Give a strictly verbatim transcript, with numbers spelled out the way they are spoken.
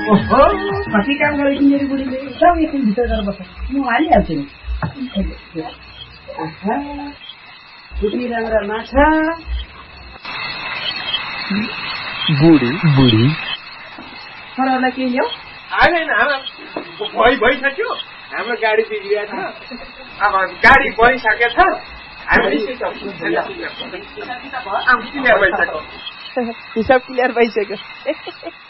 ओहो कति काम गरेको मेरो बुढीले सब एकछिन भित्र गएर बस्छ म हालिहाल्छु नि छुटी राम्रा माछा बुढी बुढी छोराहरूलाई के ल्याऊ आएन आमा भइ भइसक्यो हाम्रो गाडी बिग्रिएको छ अब गाडी बनिसकेको छ हिसाब क्लियर भइसक्यो हिसाब क्लियर भइसक्यो